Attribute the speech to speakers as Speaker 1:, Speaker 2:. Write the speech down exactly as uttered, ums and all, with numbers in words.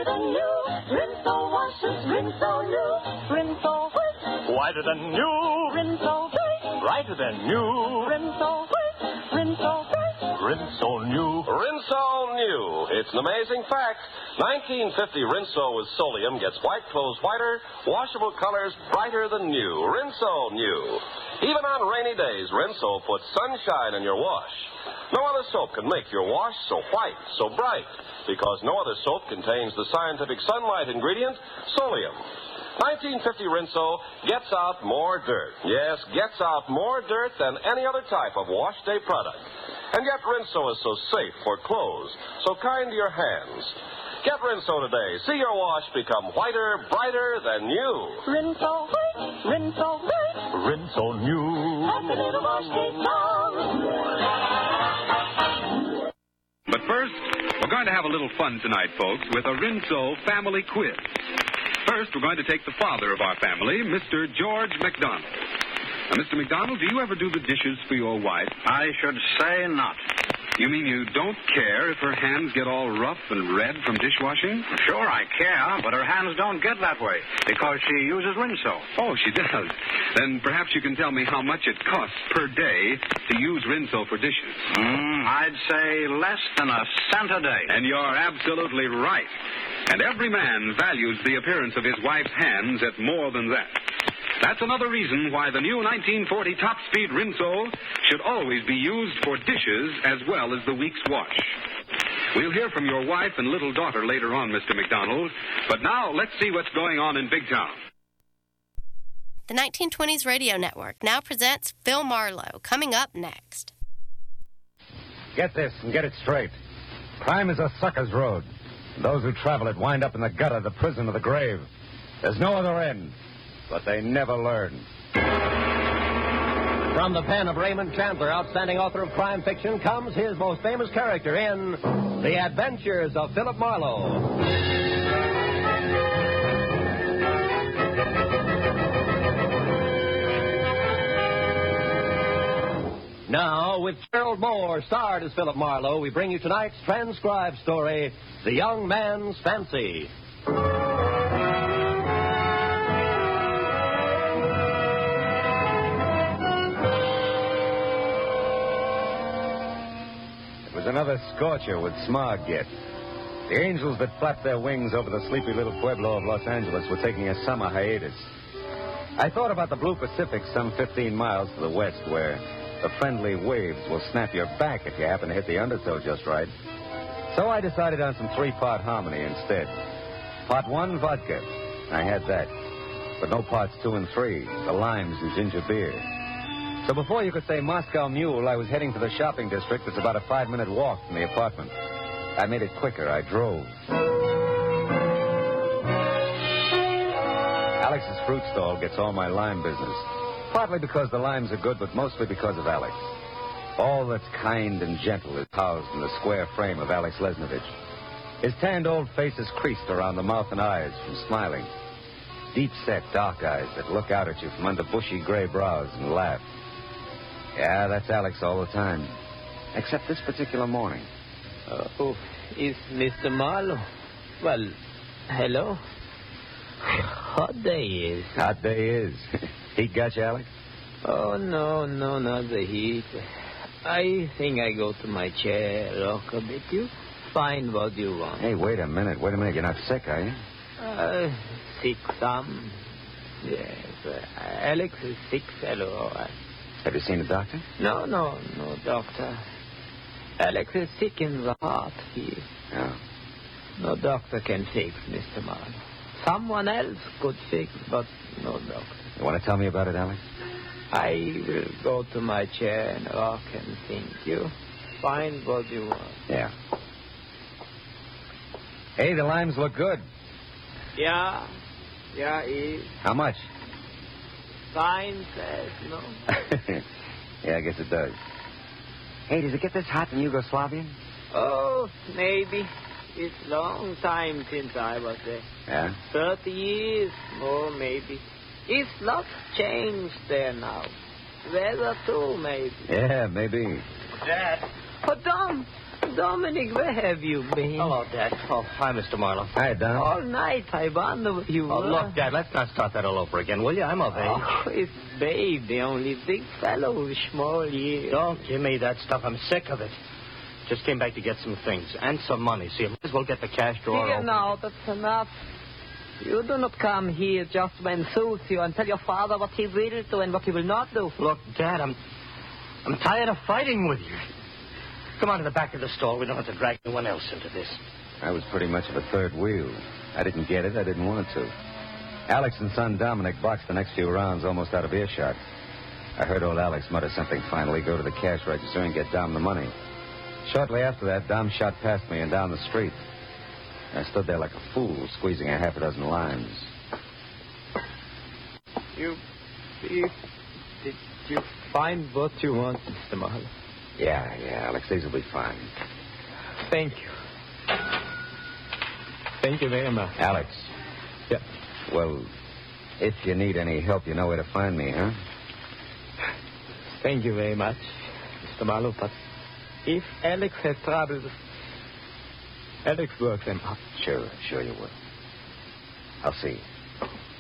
Speaker 1: than new. Rinso washes, Rinso new. Rinso white.
Speaker 2: Whiter than new.
Speaker 1: Rinso bright.
Speaker 2: Brighter than new.
Speaker 1: Rinso white. Rinso bright.
Speaker 2: Rinso new.
Speaker 3: Rinso new. It's an amazing fact. nineteen fifty Rinso with Solium gets white clothes whiter, washable colors brighter than new. Rinso new. Even on rainy days, Rinso puts sunshine in your wash. No other soap can make your wash so white, so bright, because no other soap contains the scientific sunlight ingredient, Solium. nineteen fifty Rinso gets out more dirt. Yes, gets out more dirt than any other type of wash day product. And yet Rinso is so safe for clothes, so kind to your hands. Get Rinso today. See your wash become whiter, brighter than new.
Speaker 1: Rinso white. Rinso bright.
Speaker 2: Rinso new.
Speaker 1: Happy little wash day song.
Speaker 4: But first, we're going to have a little fun tonight, folks, with a Rinso family quiz. First, we're going to take the father of our family, Mister George McDonald. Now, Mister McDonald, do you ever do the dishes for your wife?
Speaker 5: I should say not.
Speaker 4: You mean you don't care if her hands get all rough and red from dishwashing?
Speaker 5: Sure, I care, but her hands don't get that way because she uses Rinso.
Speaker 4: Oh, she does. Then perhaps you can tell me how much it costs per day to use Rinso for dishes.
Speaker 5: Mm, I'd say less than a cent a day.
Speaker 4: And you're absolutely right. And every man values the appearance of his wife's hands at more than that. That's another reason why the new nineteen forty Top Speed Rinso should always be used for dishes as well as the week's wash. We'll hear from your wife and little daughter later on, Mister McDonald. But now, let's see what's going on in Big Town.
Speaker 6: The nineteen twenties Radio Network now presents Phil Marlowe, coming up next.
Speaker 7: Get this and get it straight. Crime is a sucker's road. Those who travel it wind up in the gutter, the prison, or the grave. There's no other end. But they never learn.
Speaker 8: From the pen of Raymond Chandler, outstanding author of crime fiction, comes his most famous character in The Adventures of Philip Marlowe. Now, with Gerald Moore, starred as Philip Marlowe, we bring you tonight's transcribed story, The Young Man's Fancy.
Speaker 7: Another scorcher with smog yet. The angels that flapped their wings over the sleepy little pueblo of Los Angeles were taking a summer hiatus. I thought about the blue Pacific some fifteen miles to the west, where the friendly waves will snap your back if you happen to hit the undertow just right. So I decided on some three-part harmony instead. Part one, vodka. I had that. But no parts two and three, the limes and ginger beer. So before you could say Moscow Mule, I was heading to the shopping district. It's about a five-minute walk from the apartment. I made it quicker. I drove. Alex's fruit stall gets all my lime business. Partly because the limes are good, but mostly because of Alex. All that's kind and gentle is housed in the square frame of Alex Lesnovich. His tanned old face is creased around the mouth and eyes from smiling. Deep-set, dark eyes that look out at you from under bushy gray brows and laugh. Yeah, that's Alex all the time. Except this particular morning.
Speaker 9: Uh, oh, is Mister Marlowe? Well, hello. Hot day is.
Speaker 7: Hot day is. Heat got you, Alex?
Speaker 9: Oh, no, no, not the heat. I think I go to my chair, rock a bit. You find what you want.
Speaker 7: Hey, wait a minute. Wait a minute. You're not sick, are you?
Speaker 9: Uh, sick some. Yes. Uh, Alex is sick fellow, all right.
Speaker 7: Have you seen a doctor?
Speaker 9: No, no, no, doctor. Alex is sick in the heart. He...
Speaker 7: Oh.
Speaker 9: No doctor can fix Mister Marlowe. Someone else could fix, but no doctor.
Speaker 7: You want to tell me about it, Alex?
Speaker 9: I will go to my chair and rock and think. You find what you want.
Speaker 7: Yeah. Hey, the limes look good.
Speaker 9: Yeah. Yeah, it...
Speaker 7: How much?
Speaker 9: Sign says no.
Speaker 7: Yeah, I guess it does. Hey, does it get this hot in Yugoslavia?
Speaker 9: Oh, maybe. It's a long time since I was there.
Speaker 7: Yeah?
Speaker 9: Thirty years, more maybe. It's lots changed there now. Weather too, maybe.
Speaker 7: Yeah, maybe.
Speaker 9: Dad. Oh, Tom. Dominic, where have you been?
Speaker 8: Hello, Dad. Oh, hi, Mister Marlowe.
Speaker 7: Hi, Dom.
Speaker 9: All night I wonder where you
Speaker 8: Oh,
Speaker 9: were.
Speaker 8: look, Dad, let's not start that all over again, will you? I'm of age.
Speaker 9: Oh, it's Babe, the only big fellow with small ears.
Speaker 8: Don't give me that stuff. I'm sick of it. Just came back to get some things and some money. See, I might as well get the cash drawer
Speaker 9: Here
Speaker 8: open.
Speaker 9: now, that's enough. You do not come here just when suits you and tell your father what he will do and what he will not do.
Speaker 8: Look, Dad, I'm, I'm tired of fighting with you. Come on to the back of the stall. We don't have to drag anyone else into this.
Speaker 7: I was pretty much of a third wheel. I didn't get it. I didn't want to. Alex and son Dominic boxed the next few rounds almost out of earshot. I heard old Alex mutter something finally, go to the cash register and get Dom the money. Shortly after that, Dom shot past me and down the street. I stood there like a fool, squeezing a half a dozen limes.
Speaker 9: You, you, did you find what you want, Mister Marlowe?
Speaker 7: Yeah, yeah, Alex, these will be fine.
Speaker 9: Thank you. Thank you very much.
Speaker 7: Alex.
Speaker 9: Yeah.
Speaker 7: Well, if you need any help, you know where to find me, huh?
Speaker 9: Thank you very much, Mister Marlowe, but if Alex has troubles, Alex works them up.
Speaker 7: Sure, sure you will. I'll see you.